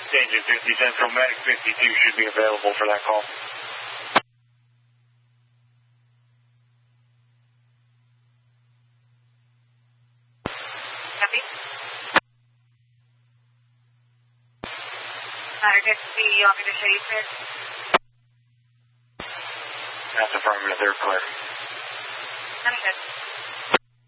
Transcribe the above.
Agent 50 Central, Medic 52 should be available for that call. Copy. Matter 50, you want me to show you clear? That's affirmative, they're clear. Understood.